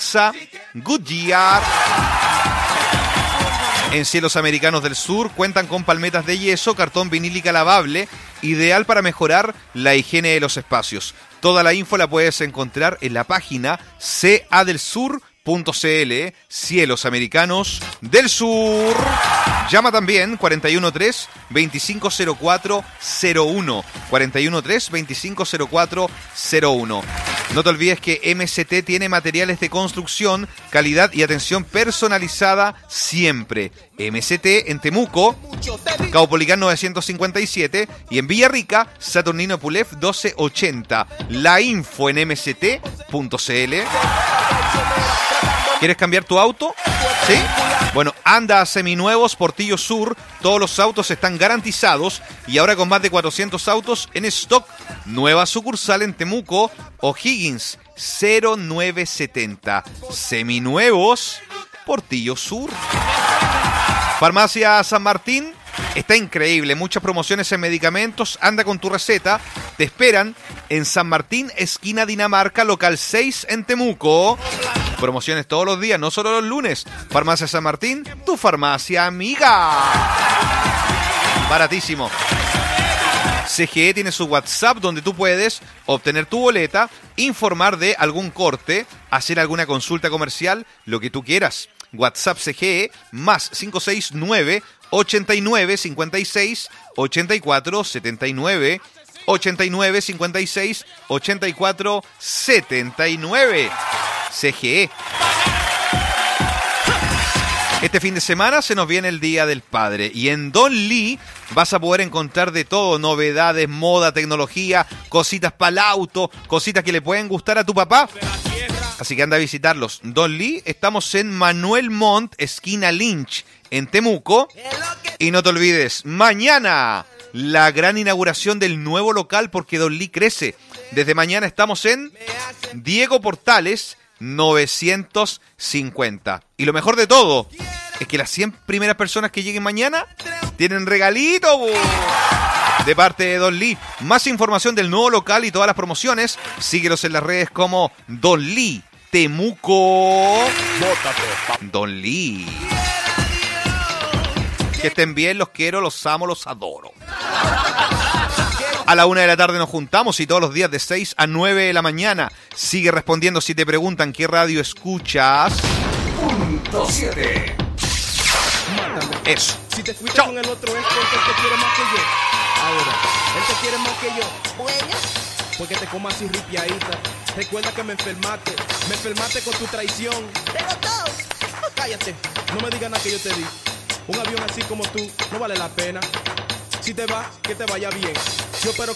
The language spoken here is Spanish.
FEMSA, Goodyear. En Cielos Americanos del Sur cuentan con palmetas de yeso, cartón vinílica lavable, ideal para mejorar la higiene de los espacios. Toda la info la puedes encontrar en la página cadelsur.cl. Cielos Americanos del Sur. Llama también 413-250401. 413-250401. No te olvides que MST tiene materiales de construcción, calidad y atención personalizada siempre. MST en Temuco, Caupolicán 957 y en Villarrica, Saturnino Pulef 1280. La info en mst.cl. ¿Quieres cambiar tu auto? ¿Sí? Bueno, anda a Seminuevos Portillo Sur. Todos los autos están garantizados y ahora con más de 400 autos en stock. Nueva sucursal en Temuco, O'Higgins 0970. Seminuevos Portillo Sur. Farmacia San Martín. Está increíble, muchas promociones en medicamentos. Anda con tu receta. Te esperan en San Martín, esquina Dinamarca, local 6 en Temuco. Promociones todos los días, no solo los lunes. Farmacia San Martín, tu farmacia amiga. Baratísimo. CGE tiene su WhatsApp donde tú puedes obtener tu boleta, informar de algún corte, hacer alguna consulta comercial, lo que tú quieras. WhatsApp CGE más 569 89 56 84 79 89 56 84 79. CGE. Este fin de semana se nos viene el Día del Padre y en Don Lee vas a poder encontrar de todo, novedades, moda, tecnología, cositas para el auto, cositas que le pueden gustar a tu papá. Así que anda a visitarlos. Don Lee, estamos en Manuel Montt, esquina Lynch, en Temuco. Y no te olvides, mañana la gran inauguración del nuevo local porque Don Lee crece. Desde mañana estamos en Diego Portales 950. Y lo mejor de todo es que las 100 primeras personas que lleguen mañana tienen regalito de parte de Don Lee. Más información del nuevo local y todas las promociones, síguelos en las redes como Don Lee Temuco. Don Lee. Que estén bien, los quiero, los amo, los adoro. A la 1 de la tarde nos juntamos y todos los días de 6 a 9 de la mañana. Sigue respondiendo si te preguntan qué radio escuchas. .7. Eso. Si te fuiste con el otro es porque él te quiere más que yo. Ahora, él te quiere más que yo. Bueno. Porque te comas así ripiadita. Recuerda que me enfermaste. Me enfermaste con tu traición. Pero todos. Cállate. No me digas nada que yo te di. Un avión así como tú no vale la pena. Si te vas, que te vaya bien. Yo espero que